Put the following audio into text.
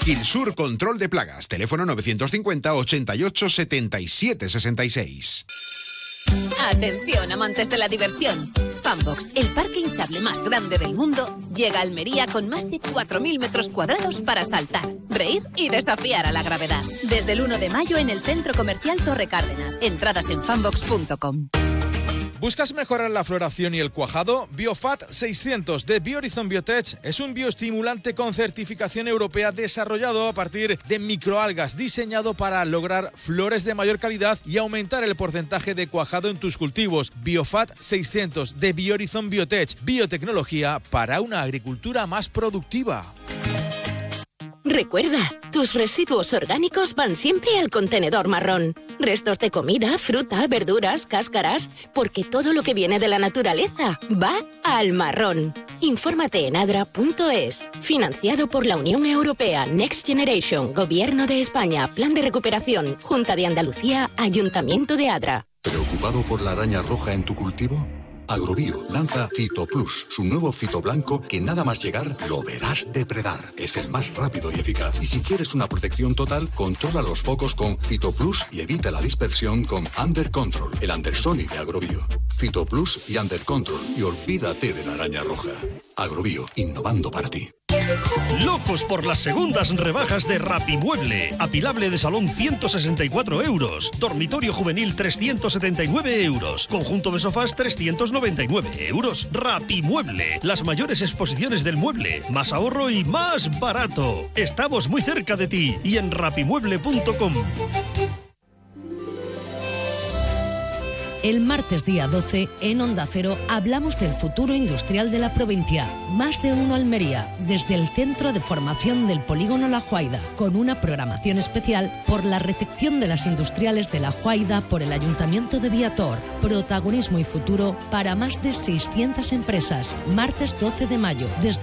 Quilsur Control de Plagas. Teléfono 950 88 77 66. Atención, amantes de la diversión. Funbox, el parque hinchable más grande del mundo, llega a Almería con más de 4.000 metros cuadrados para saltar, reír y desafiar a la gravedad. Desde el 1 de mayo en el Centro Comercial Torre Cárdenas. Entradas en funbox.com. ¿Buscas mejorar la floración y el cuajado? Biofat 600 de Biohorizon Biotech es un bioestimulante con certificación europea desarrollado a partir de microalgas, diseñado para lograr flores de mayor calidad y aumentar el porcentaje de cuajado en tus cultivos. Biofat 600 de Biohorizon Biotech, biotecnología para una agricultura más productiva. Recuerda, tus residuos orgánicos van siempre al contenedor marrón. Restos de comida, fruta, verduras, cáscaras, porque todo lo que viene de la naturaleza va al marrón. Infórmate en adra.es. Financiado por la Unión Europea, Next Generation, Gobierno de España, Plan de Recuperación, Junta de Andalucía, Ayuntamiento de Adra. ¿Preocupado por la araña roja en tu cultivo? Agrobio lanza Fito Plus, su nuevo fito blanco que nada más llegar lo verás depredar. Es el más rápido y eficaz. Y si quieres una protección total, controla los focos con Fito Plus y evita la dispersión con Under Control, el Andersonic de Agrobio. Fito Plus y Under Control y olvídate de la araña roja. Agrobio, innovando para ti. Locos por las segundas rebajas de Rapimueble. Apilable de salón 164 euros. Dormitorio juvenil 379 euros. Conjunto de sofás 399 euros. Rapimueble. Las mayores exposiciones del mueble. Más ahorro y más barato. Estamos muy cerca de ti y en rapimueble.com. El martes día 12, en Onda Cero, hablamos del futuro industrial de la provincia. Más de uno Almería, desde el Centro de Formación del Polígono La Juaida, con una programación especial por la recepción de las industriales de La Juaida por el Ayuntamiento de Viator. Protagonismo y futuro para más de 600 empresas. Martes 12 de mayo, desde